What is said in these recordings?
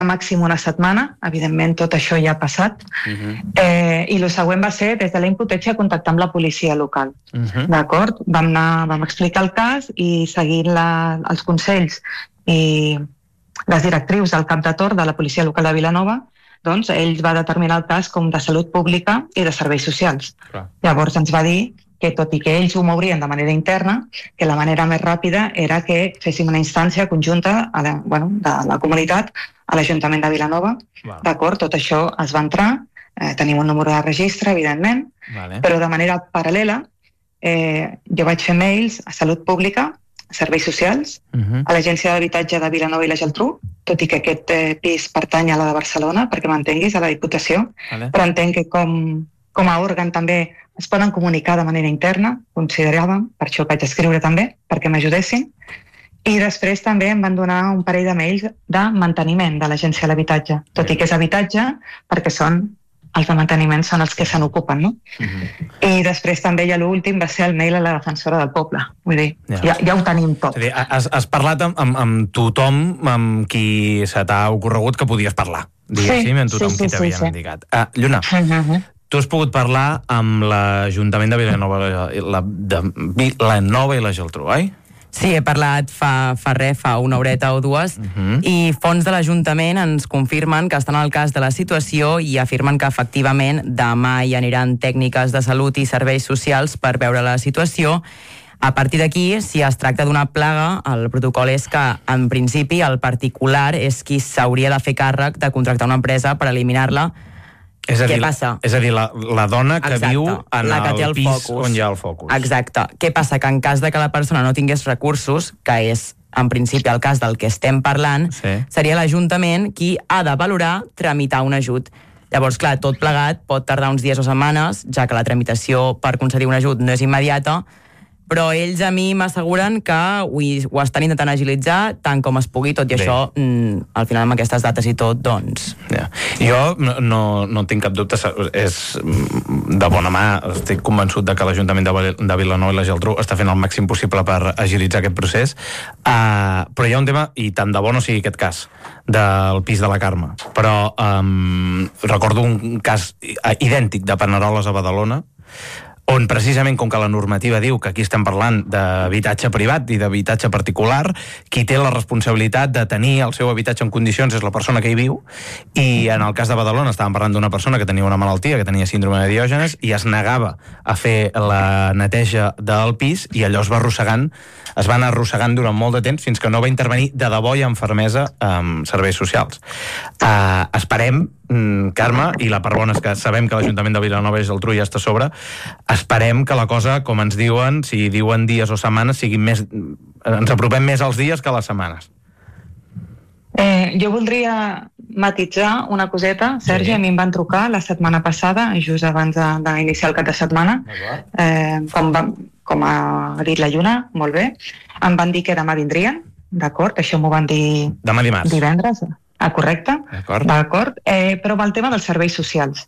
màxim una setmana, evidentment tot això ja ha passat, i el següent va ser, des de la impotència, contactar amb la policia local. D'acord? Vam explicar el cas i seguint els consells i les directrius del cap de torn de la policia local de Vilanova, doncs ell va determinar el cas com de salut pública i de serveis socials. Llavors ens va dir que tot i que ells ho mourien de manera interna, que la manera més ràpida era que féssim una instància conjunta de la comunitat a l'Ajuntament de Vilanova. D'acord? Tot això es va entrar, tenim un número de registre, evidentment, però de manera paral·lela jo vaig fer mails a Salut Pública, a Serveis Socials, a l'Agència d'Habitatge de Vilanova i la Geltrú, tot i que aquest pis pertany a la de Barcelona, perquè m'entenguis, a la Diputació, però entenc que com a òrgan també es poden comunicar de manera interna, consideràvem, per això vaig escriure també, perquè m'ajudessin, i després també em van donar un parell de mails de manteniment de l'Agència de l'Habitatge, tot i que és habitatge, perquè els de manteniment són els que se n'ocupen, no? I després també ja l'últim va ser el mail a la defensora del poble, vull dir, ja ho tenim tot. És a dir, has parlat amb tothom amb qui se t'ha ocorregut que podies parlar, diguéssim, amb tothom qui t'havien indicat. Lluna, tu has pogut parlar amb l'Ajuntament de Vilanova i la Geltrú, oi? Sí, he parlat fa una horeta o dues, i fons de l'Ajuntament ens confirmen que estan al cas de la situació i afirmen que efectivament demà hi aniran tècniques de salut i serveis socials per veure la situació. A partir d'aquí, si es tracta d'una plaga, el protocol és que, en principi, el particular és qui s'hauria de fer càrrec de contractar una empresa per eliminar-la. Què passa? És a dir, la dona que viu en el pis on hi ha el focus. Exacte. Què passa? Que en cas de que la persona no tingués recursos, que és en principi el cas del que estem parlant, seria l'Ajuntament qui ha de valorar tramitar un ajut. Llavors, clar, tot plegat pot tardar uns dies o setmanes, ja que la tramitació per concedir un ajut no és immediata, però ells a mi m'asseguren que ho estan intentant agilitzar tant com es pugui, tot i això, al final amb aquestes dates i tot, doncs... Jo no tinc cap dubte, és de bona mà, estic convençut de que l'Ajuntament de Vilanova i la Geltrú està fent el màxim possible per agilitzar aquest procés, però hi ha un tema, i tant de bo no sigui aquest cas, del pis de la Carme, però recordo un cas idèntic de Paneroles a Badalona, on precisament, com que la normativa diu que aquí estem parlant d'habitatge privat i d'habitatge particular, qui té la responsabilitat de tenir el seu habitatge en condicions és la persona que hi viu, i en el cas de Badalona estàvem parlant d'una persona que tenia una malaltia, que tenia síndrome de Diògenes, i es negava a fer la neteja del pis, i allò es va anar arrossegant durant molt de temps fins que no va intervenir de debò i amb fermesa amb serveis socials. Esperem, Carme, i la part bona és que sabem que l'Ajuntament de Vilanova i Geltrú ja està a sobre, esperem que la cosa, com ens diuen, si diuen dies o setmanes, ens apropem més als dies que a les setmanes. Jo voldria matitzar una coseta, Sergi. A mi em van trucar la setmana passada, just abans d'iniciar el cap de setmana, com ha dit la Lluna, molt bé, em van dir que demà vindrien, d'acord? Això m'ho van dir demà dimarts. Divendres. Correcte. D'acord. Però amb el tema dels serveis socials.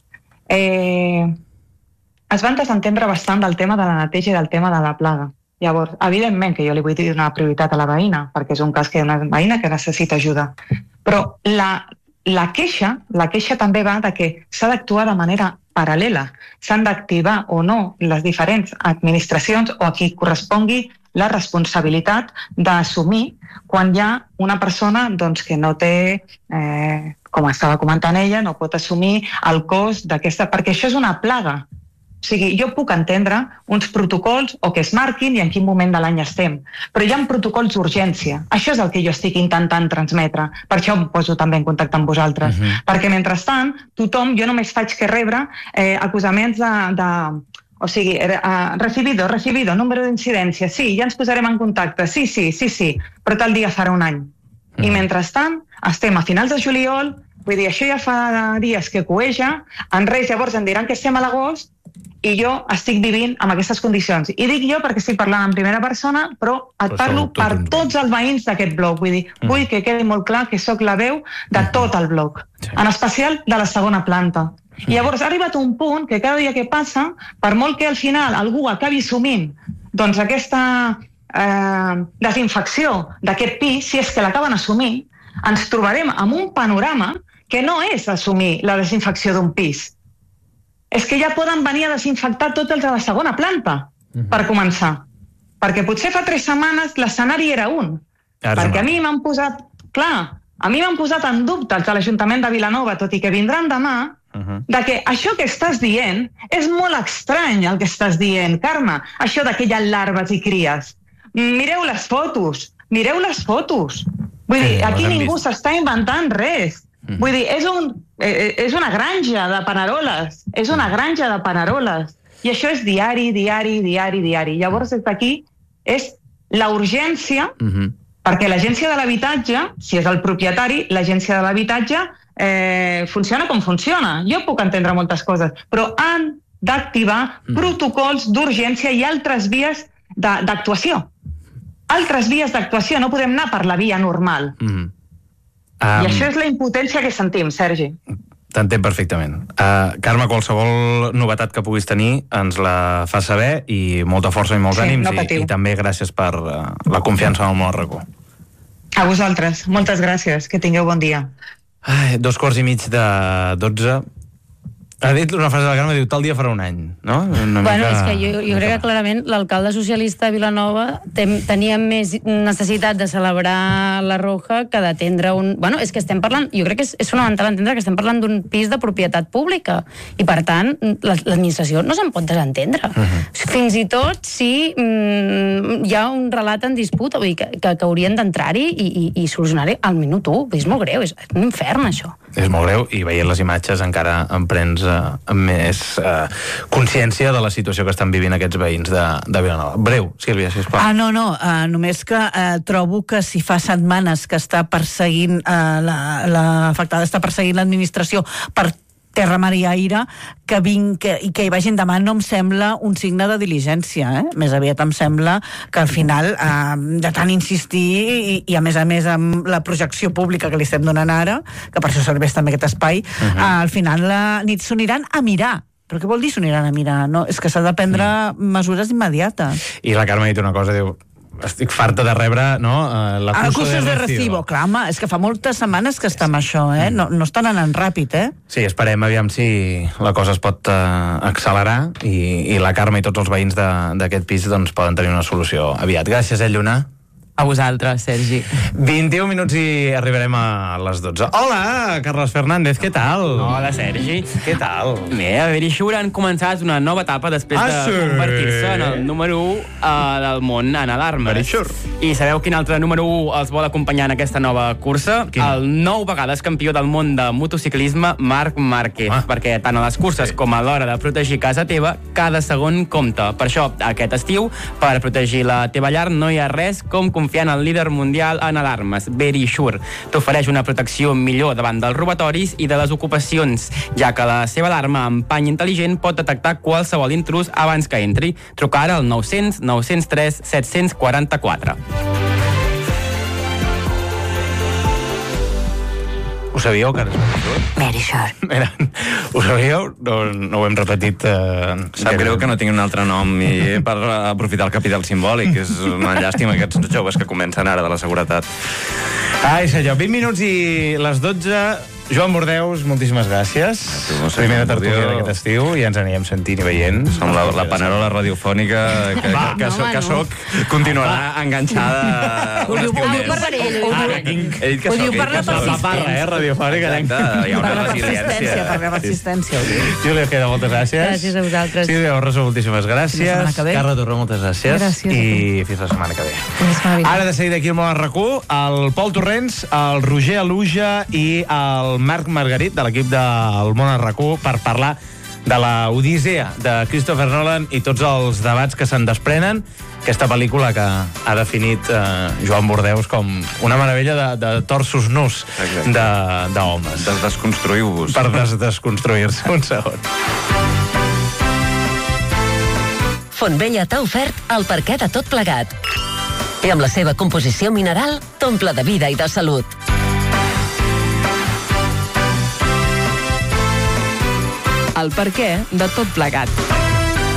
Es van desentendre bastant del tema de la neteja i del tema de la plaga. Llavors, evidentment que jo li vull dir una prioritat a la veïna, perquè és un cas que hi ha una veïna que necessita ajuda. Però la queixa també va de que s'ha d'actuar de manera paral·lela. S'han d'activar o no les diferents administracions o a qui correspongui la responsabilitat d'assumir quan hi ha una persona que no té, com estava comentant ella, no pot assumir el cost d'aquesta... Perquè això és una plaga. O sigui, jo puc entendre uns protocols o que es marquin i en quin moment de l'any estem, però hi ha protocols d'urgència. Això és el que jo estic intentant transmetre. Per això em poso també en contacte amb vosaltres. Perquè, mentrestant, tothom, jo només faig que rebre acusaments o sigui, recibido, número d'incidència, sí, ja ens posarem en contacte, sí, però tal dia farà un any. I mentrestant, estem a finals de juliol, vull dir, això ja fa dies que coeja, en res llavors em diran que estem a l'agost, i jo estic vivint amb aquestes condicions. I dic jo perquè estic parlant en primera persona, però et parlo per tots els veïns d'aquest bloc. Vull dir, vull que quedi molt clar que sóc la veu de tot el bloc, en especial de la segona planta. I llavors ha arribat un punt que cada dia que passa, per molt que al final algú acabi assumint aquesta desinfecció d'aquest pis, si és que l'acaben assumint, ens trobarem amb un panorama que no és assumir la desinfecció d'un pis. És que ja poden venir a desinfectar tots els de la segona planta, per començar. Perquè potser fa 3 setmanes l'escenari era un. Perquè a mi m'han posat... Clar, a mi m'han posat en dubte els de l'Ajuntament de Vilanova, tot i que vindran demà, de que això que estàs dient és molt estrany, el que estàs dient, Carme. Això que hi ha larves i cries. Mireu les fotos. Vull dir, aquí ningú s'està inventant res. Vull dir, és una granja de paneroles. I això és diari. Llavors, des d'aquí, és la urgència, perquè l'agència de l'habitatge, si és el propietari, l'agència de l'habitatge funciona com funciona. Jo puc entendre moltes coses, però han d'activar protocols d'urgència i altres vies d'actuació. No podem anar per la via normal. I això és la impotència que sentim, Sergi. T'entenc perfectament. Carme, qualsevol novetat que puguis tenir ens la fas saber i molta força i molts ànims i també gràcies per la confiança en el món RAC1. A vosaltres, moltes gràcies, que tingueu bon dia. 2:45 Ha dit una frase de la Carme, diu, tal dia farà un any, no? És que jo crec que clarament l'alcalde socialista de Vilanova tenia més necessitat de celebrar la Roja que d'atendre un... És que estem parlant... Jo crec que és fonamental entendre que estem parlant d'un pis de propietat pública i, per tant, l'administració no se'n pot desentendre. Fins i tot si hi ha un relat en disputa, vull dir, que haurien d'entrar-hi i solucionar-hi al minut 1. És molt greu, és un infern, això. És molt greu, i veient les imatges encara em prens amb més consciència de la situació que estan vivint aquests veïns de Vilanova. Breu, Sílvia, sisplau. Només que trobo que si fa setmanes que està perseguint l'afectada, està perseguint l'administració per terra, mar i aire, que i que hi vagin demà no em sembla un signe de diligència, Més aviat em sembla que al final, de tant insistir i a més amb la projecció pública que li estem donant ara, que per això serveix també aquest espai, al final la nit s'uniran a mirar. Però què vol dir s'uniran a mirar? No, és que s'ha de prendre mesures immediates. I la Carme ha dit una cosa, diu, estic farta de rebre, no? Acusos de recibo. Clar, home, és que fa moltes setmanes que està amb això, No estan anant ràpid, Sí, esperem, aviam si la cosa es pot accelerar i la Carme i tots els veïns d'aquest pis doncs poden tenir una solució aviat. Gràcies, Lluna. A vosaltres, Sergi. 21 minuts i arribarem a les 12. Hola, Carles Fernández, què tal? Hola, Sergi. Què tal? Bé, a Verisure han començat una nova etapa després de convertir-se en el número 1 del món en alarmes. Verisure. I sabeu quin altre número 1 els vol acompanyar en aquesta nova cursa? Quin? El 9 vegades campió del món de motociclisme, Marc Márquez. Perquè tant a les curses com a l'hora de protegir casa teva, cada segon compta. Per això, aquest estiu, per protegir la teva llar, no hi ha res com confiar en el líder mundial en alarmes, Verisure. T'ofereix una protecció millor davant dels robatoris i de les ocupacions, ja que la seva alarma amb pany intel·ligent pot detectar qualsevol intrús abans que entri. Truca ara al 900 903 744. Ho sabíeu, que ara és Verisure? Ho sabíeu? No ho hem repetit. Sap greu que no tingui un altre nom i per aprofitar el capital simbòlic. És una llàstima aquests joves que comencen ara de la seguretat. Ai, senyor, 20 minuts i les 12... Joan Bordeus, moltíssimes gràcies. Primera tertúlia d'aquest estiu i ens anirem sentint i veient. Som la panerola radiofònica que soc continuarà enganxada. Ho diu per ell. Ho diu per la persistència. Radiofònica. Hi ha una resiliència. Per la persistència. Júlia Ojeda, moltes gràcies. Gràcies a vosaltres. Sílvia Orresa, moltíssimes gràcies. Carla Torró, moltes gràcies. Gràcies. I fins la setmana que ve. Ara de seguida aquí al Món RAC1, el Pol Torrents, el Roger Aluja i el Marc Margarit, de l'equip del Món RAC1, per parlar de la Odissea de Christopher Nolan i tots els debats que se'n desprenen. Aquesta pel·lícula que ha definit Joan Bordeus com una meravella de torsos nus d'homes. Desconstruïu-vos. Per desconstruir-se. Un segon. Fontvella t'ha ofert el perquè de tot plegat. I amb la seva composició mineral t'omple de vida i de salut. El perquè de tot plegat.